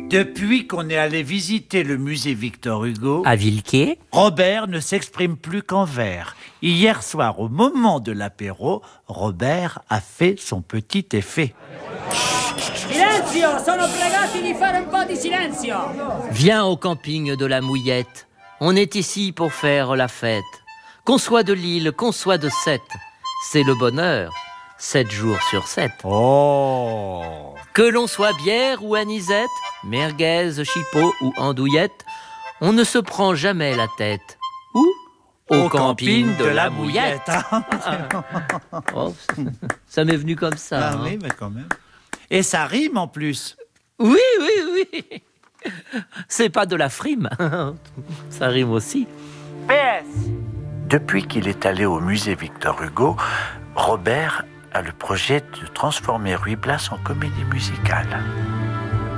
Depuis qu'on est allé visiter le musée Victor Hugo, À Villequier, Robert ne s'exprime plus qu'en vers. Hier soir, au moment de l'apéro, Robert a fait son petit effet. Silenzio! Sono pregati di fare un po' di silenzio! viens au camping de la Mouillette. On est ici pour faire la fête. Qu'on soit de Lille, qu'on soit de Sète, c'est le bonheur, 7 jours sur 7. Oh! Que l'on soit bière ou anisette, merguez, chipot ou andouillette, on ne se prend jamais la tête. Où? Au camping de la Mouillette. Oh, ça m'est venu comme ça. Ah hein. oui, mais quand même. Et ça rime en plus. Oui, oui, oui. C'est pas de la frime. Ça rime aussi. PS. Depuis qu'il est allé au musée Victor Hugo, Robert a le projet de transformer Ruy Blas en comédie musicale.